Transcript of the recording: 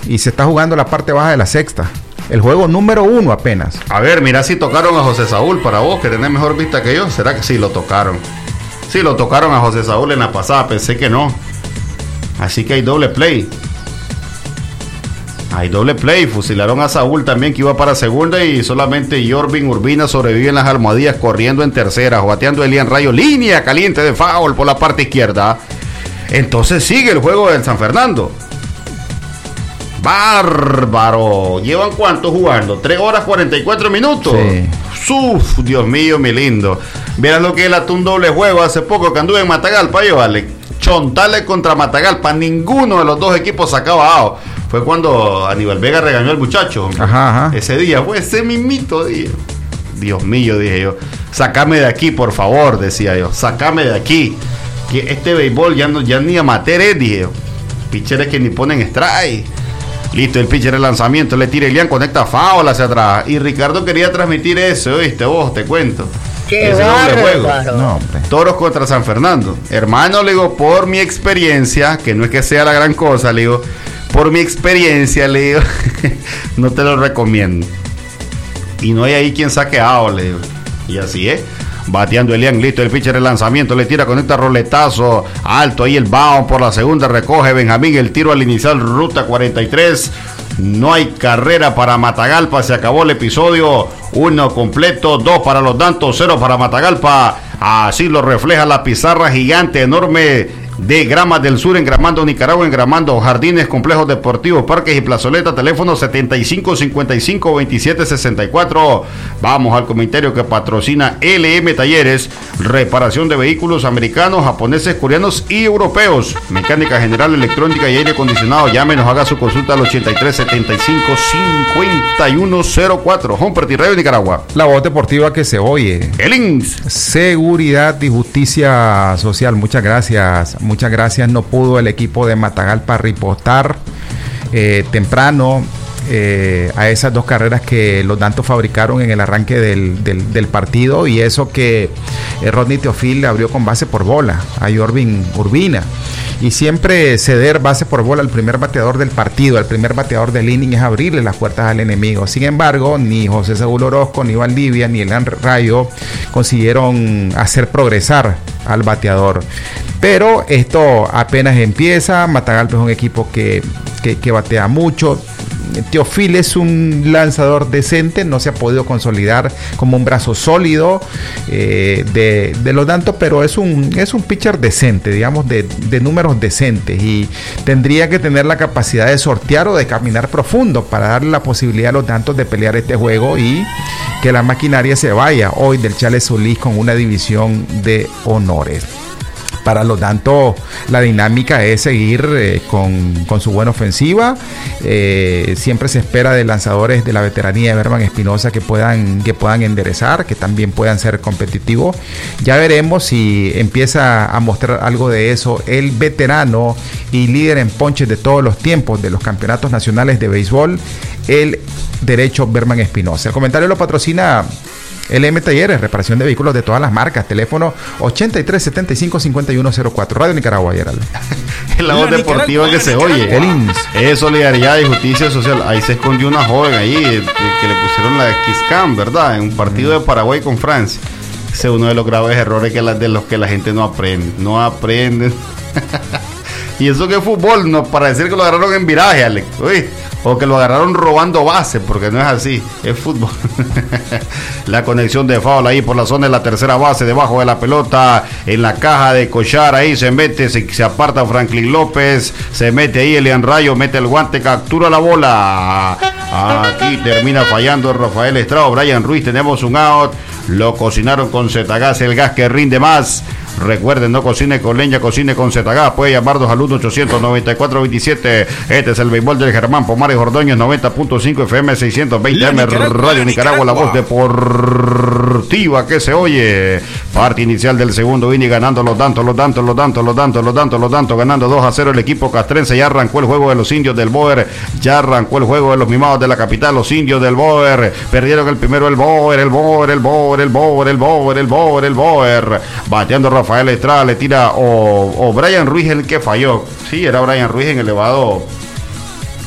y se está jugando la parte baja de la sexta. El juego número 1 apenas. A ver, mira si tocaron a José Saúl para vos, que tenés mejor vista que yo. ¿Será que sí lo tocaron? Sí, lo tocaron a José Saúl en la pasada, pensé que no. Así que hay doble play. Hay doble play, fusilaron a Saúl también, que iba para segunda, y solamente Jorvin Urbina sobrevive en las almohadillas corriendo en tercera, bateando Elian Rayo, línea caliente de foul por la parte izquierda. Entonces sigue el juego del San Fernando. Bárbaro. ¿Llevan cuánto jugando? 3 horas 44 minutos. Sí. Uf, Dios mío, mi lindo. Vieras lo que es un doble juego hace poco que anduve en Matagalpa, yo, vale. Chontales contra Matagalpa, ninguno de los dos equipos sacaba out. Fue cuando Aníbal Vega regañó al muchacho. Ajá. Ese día, fue ese mismito día. Dios mío, dije yo. Sácame de aquí, por favor, decía yo. Sácame de aquí. Que este béisbol ya ni amateur es, dije yo. Pitcheres que ni ponen strike. Listo, el pitcher de lanzamiento, le tira Elian, conecta foul hacia atrás. Y Ricardo quería transmitir eso, ¿viste? Vos, te cuento. ¡Qué ese doble juego. No, Toros contra San Fernando. Hermano, le digo, por mi experiencia, que no es que sea la gran cosa, le digo, por mi experiencia, le digo, no te lo recomiendo. Y no hay ahí quien saque out, le digo. Y así es. Bateando Elian, listo, el pitcher de lanzamiento, le tira, conecta roletazo, alto ahí el bound por la segunda, recoge Benjamín, el tiro al inicial, ruta 43, no hay carrera para Matagalpa, se acabó el episodio, 1 completo, 2 para los Dantos, 0 para Matagalpa, así lo refleja la pizarra gigante, enorme, de Gramas del Sur, en Gramando, Nicaragua, en Gramando, Jardines, Complejos Deportivos, Parques y Plazoleta, teléfono 7555-2764. Vamos al comentario que patrocina LM Talleres, reparación de vehículos americanos, japoneses, coreanos y europeos, mecánica general, electrónica y aire acondicionado. Llámenos, haga su consulta al 8375-5104. Humperty Radio Nicaragua. La voz deportiva que se oye. El INS. Seguridad y Justicia Social. Muchas gracias. Muchas gracias. No pudo el equipo de Matagalpa ripostar temprano a esas 2 carreras que los Dantos fabricaron en el arranque del partido, y eso que Rodney Teofil abrió con base por bola a Jorvin Urbina, y siempre ceder base por bola al primer bateador del partido, al primer bateador del inning, es abrirle las puertas al enemigo. Sin embargo, ni José Saúl Orozco, ni Valdivia, ni Elian Rayo consiguieron hacer progresar al bateador. Pero esto apenas empieza. Matagalpa es un equipo que batea mucho. Teofil es un lanzador decente, no se ha podido consolidar como un brazo sólido de los Dantos, pero es un pitcher decente, digamos, de números decentes, y tendría que tener la capacidad de sortear o de caminar profundo para darle la posibilidad a los Dantos de pelear este juego y que la maquinaria se vaya hoy del Chale Solís con una división de honores. Para los Dantos, la dinámica es seguir con su buena ofensiva. Siempre se espera de lanzadores de la veteranía de Berman Espinosa que puedan enderezar, que también puedan ser competitivos. Ya veremos si empieza a mostrar algo de eso el veterano y líder en ponches de todos los tiempos de los campeonatos nacionales de béisbol, el derecho Berman Espinosa. El comentario lo patrocina LM Talleres, reparación de vehículos de todas las marcas. Teléfono 8375-5104. Radio Nicaragua, Gerald. La voz deportiva que se oye. El INS. Es solidaridad y justicia social. Ahí se escondió una joven ahí que le pusieron la Kiss Cam, ¿verdad? En un partido de Paraguay con Francia. Ese es uno de los graves errores de los que la gente no aprende. No aprende. Y eso que es fútbol, no, para decir que lo agarraron en viraje, Alex. Uy, o que lo agarraron robando base, porque no es así, es fútbol. La conexión de foul ahí por la zona de la tercera base, debajo de la pelota, en la caja de Cochar, ahí se mete, se aparta Franklin López, se mete ahí Elian Rayo, mete el guante, captura la bola. Aquí termina fallando Rafael Estrado, Brian Ruiz, tenemos un out. Lo cocinaron con Zetagás, el gas que rinde más. Recuerden, no cocine con leña, cocine con Zetagás. Puede llamarnos al 1-800-94-27. Este es el béisbol del Germán Pomares Ordóñez, 90.5 FM, 620 AM, Radio Nicaragua, la voz deportiva que se oye. Parte inicial del segundo inning, ganando los Dantos, ganando 2-0 el equipo castrense. Ya arrancó el juego de los indios del Boer, ya arrancó el juego de los mimados de la capital, los indios del Boer. Perdieron el primero el Boer. Bateando Rafael Estrada, le tira o Brian Ruiz el que falló. Sí, era Brian Ruiz en elevado